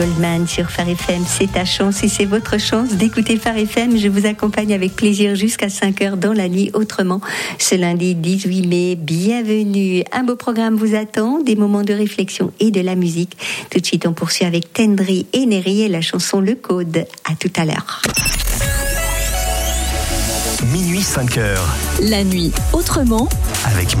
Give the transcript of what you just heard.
Goldman sur Phare FM, c'est ta chance et c'est votre chance d'écouter Phare FM. Je vous accompagne avec plaisir jusqu'à 5h dans la nuit autrement. Ce lundi 18 mai, bienvenue. Un beau programme vous attend, des moments de réflexion et de la musique. Tout de suite, on poursuit avec Tendry et Neri et la chanson Le Code. À tout à l'heure. Minuit 5h. La nuit autrement avec